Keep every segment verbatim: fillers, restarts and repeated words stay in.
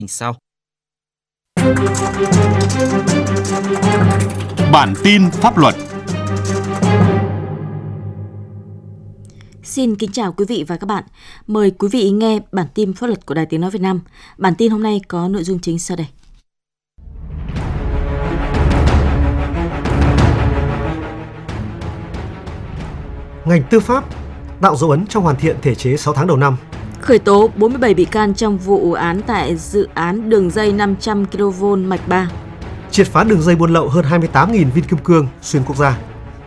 sau. Bản tin pháp luật. Xin kính chào quý vị và các bạn. Mời quý vị nghe bản tin pháp luật của Đài Tiếng nói Việt Nam. Bản tin hôm nay có nội dung chính sau đây. Ngành tư pháp tạo dấu ấn trong hoàn thiện thể chế sáu tháng đầu năm. Khởi tố bốn mươi bảy bị can trong vụ án tại dự án đường dây năm trăm ki lô vôn mạch ba. Triệt phá đường dây buôn lậu hơn hai mươi tám nghìn viên kim cương xuyên quốc gia.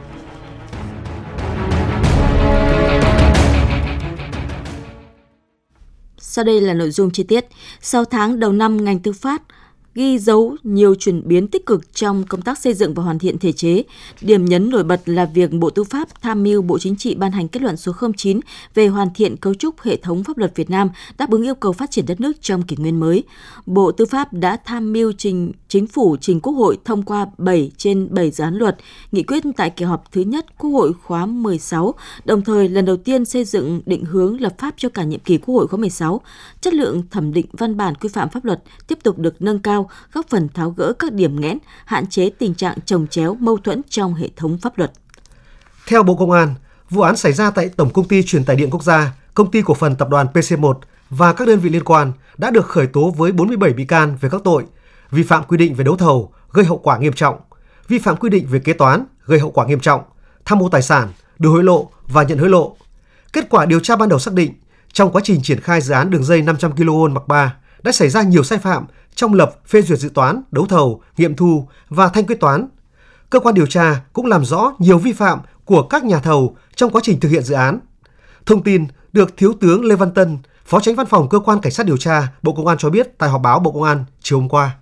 Sau đây là nội dung chi tiết. Sau tháng đầu năm, ngành tư pháp ghi dấu nhiều chuyển biến tích cực trong công tác xây dựng và hoàn thiện thể chế. Điểm nhấn nổi bật là việc Bộ Tư pháp tham mưu Bộ Chính trị ban hành kết luận số không chín về hoàn thiện cấu trúc hệ thống pháp luật Việt Nam đáp ứng yêu cầu phát triển đất nước trong kỷ nguyên mới. Bộ Tư pháp đã tham mưu trình Chính phủ trình Quốc hội thông qua bảy trên bảy dự án luật, nghị quyết tại kỳ họp thứ nhất Quốc hội khóa mười sáu, đồng thời lần đầu tiên xây dựng định hướng lập pháp cho cả nhiệm kỳ Quốc hội khóa mười sáu. Chất lượng thẩm định văn bản quy phạm pháp luật tiếp tục được nâng cao, góp phần tháo gỡ các điểm nghẽn, hạn chế tình trạng chồng chéo, mâu thuẫn trong hệ thống pháp luật. Theo Bộ Công an, vụ án xảy ra tại Tổng Công ty Truyền tải điện Quốc gia, Công ty Cổ phần Tập đoàn pê xê một và các đơn vị liên quan đã được khởi tố với bốn mươi bảy bị can về các tội vi phạm quy định về đấu thầu, gây hậu quả nghiêm trọng, vi phạm quy định về kế toán, gây hậu quả nghiêm trọng, tham mô tài sản, đưa hối lộ và nhận hối lộ. Kết quả điều tra ban đầu xác định, trong quá trình triển khai dự án đường dây năm trăm ki lô vôn mạch ba đã xảy ra nhiều sai phạm trong lập, phê duyệt dự toán, đấu thầu, nghiệm thu và thanh quyết toán. Cơ quan điều tra cũng làm rõ nhiều vi phạm của các nhà thầu trong quá trình thực hiện dự án. Thông tin được Thiếu tướng Lê Văn Tân, Phó Chánh Văn phòng Cơ quan Cảnh sát điều tra Bộ Công an cho biết tại họp báo Bộ Công an chiều hôm qua.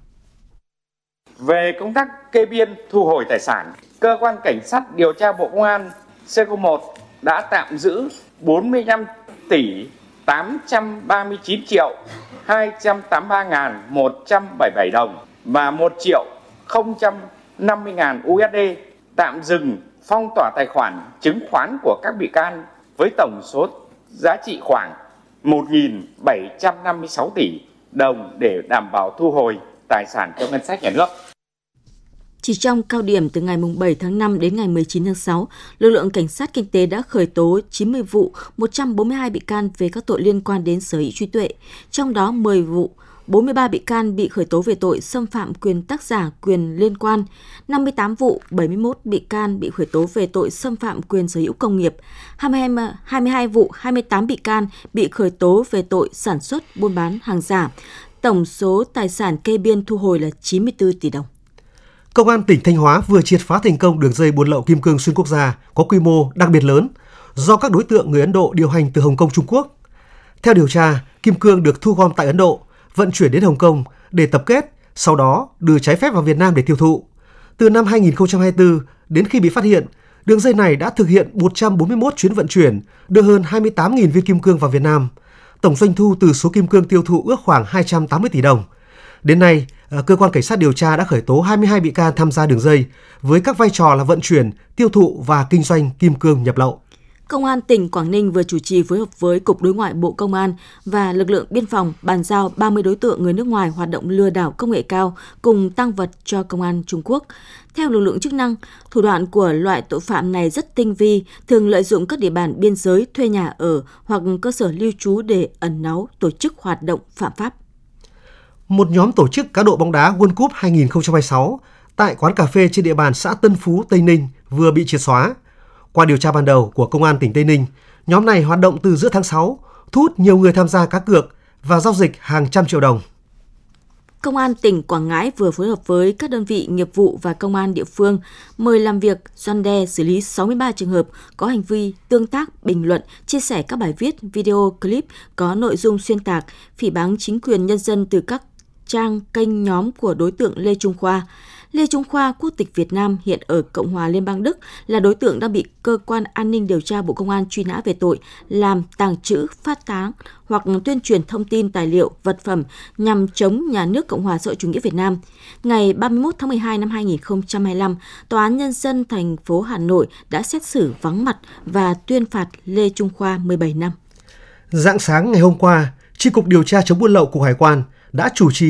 Về công tác kê biên thu hồi tài sản, Cơ quan Cảnh sát điều tra Bộ Công an C không một đã tạm giữ bốn mươi lăm tỷ tám trăm ba mươi chín triệu hai trăm tám mươi ba nghìn một trăm bảy mươi bảy đồng và một triệu không trăm năm mươi nghìn u ét đê, tạm dừng phong tỏa tài khoản chứng khoán của các bị can với tổng số giá trị khoảng một nghìn bảy trăm năm mươi sáu tỷ đồng để đảm bảo thu hồi tài sản cho ngân sách nhà nước. Chỉ trong cao điểm từ ngày bảy tháng năm đến ngày mười chín tháng sáu, lực lượng cảnh sát kinh tế đã khởi tố chín mươi vụ, một trăm bốn mươi hai bị can về các tội liên quan đến sở hữu trí tuệ. Trong đó mười vụ, bốn mươi ba bị can bị khởi tố về tội xâm phạm quyền tác giả, quyền liên quan, năm mươi tám vụ, bảy mươi mốt bị can bị khởi tố về tội xâm phạm quyền sở hữu công nghiệp, hai mươi hai vụ, hai mươi tám bị can bị khởi tố về tội sản xuất, buôn bán hàng giả. Tổng số tài sản kê biên thu hồi là chín mươi tư tỷ đồng. Công an tỉnh Thanh Hóa vừa triệt phá thành công đường dây buôn lậu kim cương xuyên quốc gia có quy mô đặc biệt lớn do các đối tượng người Ấn Độ điều hành từ Hồng Kông, Trung Quốc. Theo điều tra, kim cương được thu gom tại Ấn Độ, vận chuyển đến Hồng Kông để tập kết, sau đó đưa trái phép vào Việt Nam để tiêu thụ. Từ năm hai nghìn không trăm hai mươi tư đến khi bị phát hiện, đường dây này đã thực hiện một trăm bốn mươi mốt chuyến vận chuyển, đưa hơn hai mươi tám nghìn viên kim cương vào Việt Nam. Tổng doanh thu từ số kim cương tiêu thụ ước khoảng hai trăm tám mươi tỷ đồng. Đến nay, Cơ quan Cảnh sát điều tra đã khởi tố hai mươi hai bị can tham gia đường dây với các vai trò là vận chuyển, tiêu thụ và kinh doanh kim cương nhập lậu. Công an tỉnh Quảng Ninh vừa chủ trì phối hợp với Cục Đối ngoại Bộ Công an và lực lượng biên phòng bàn giao ba mươi đối tượng người nước ngoài hoạt động lừa đảo công nghệ cao cùng tang vật cho Công an Trung Quốc. Theo lực lượng chức năng, thủ đoạn của loại tội phạm này rất tinh vi, thường lợi dụng các địa bàn biên giới, thuê nhà ở hoặc cơ sở lưu trú để ẩn náu tổ chức hoạt động phạm pháp. Một nhóm tổ chức cá độ bóng đá World Cup hai nghìn không trăm hai mươi sáu tại quán cà phê trên địa bàn xã Tân Phú, Tây Ninh vừa bị triệt xóa. Qua điều tra ban đầu của Công an tỉnh Tây Ninh, nhóm này hoạt động từ giữa tháng sáu, thu hút nhiều người tham gia cá cược và giao dịch hàng trăm triệu đồng. Công an tỉnh Quảng Ngãi vừa phối hợp với các đơn vị nghiệp vụ và công an địa phương mời làm việc, răn đe xử lý sáu mươi ba trường hợp có hành vi tương tác, bình luận, chia sẻ các bài viết, video, clip có nội dung xuyên tạc, phỉ báng chính quyền nhân dân từ các trang kênh nhóm của đối tượng Lê Trung Khoa. Lê Trung Khoa, quốc tịch Việt Nam, hiện ở Cộng hòa Liên bang Đức, là đối tượng đang bị Cơ quan An ninh Điều tra Bộ Công an truy nã về tội làm, tàng trữ, phát tán hoặc tuyên truyền thông tin, tài liệu, vật phẩm nhằm chống nhà nước Cộng hòa xã hội chủ nghĩa Việt Nam. Ngày ba mươi mốt tháng mười hai năm hai nghìn không trăm hai mươi lăm, Tòa án Nhân dân thành phố Hà Nội đã xét xử vắng mặt và tuyên phạt Lê Trung Khoa mười bảy năm. Rạng sáng ngày hôm qua, Chi cục điều tra chống buôn lậu Cục Hải quan đã chủ trì